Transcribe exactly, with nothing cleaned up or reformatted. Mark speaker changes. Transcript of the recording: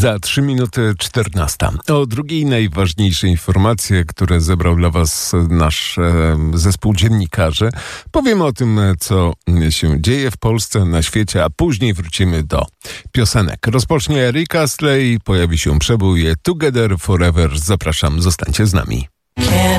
Speaker 1: Za trzy minuty czternasta. O drugiej najważniejsze informacje, które zebrał dla Was nasz e, zespół dziennikarzy. Powiemy o tym, co się dzieje w Polsce, na świecie, a później wrócimy do piosenek. Rozpocznie Rick Astley, pojawi się przebój Together Forever. Zapraszam, zostańcie z nami.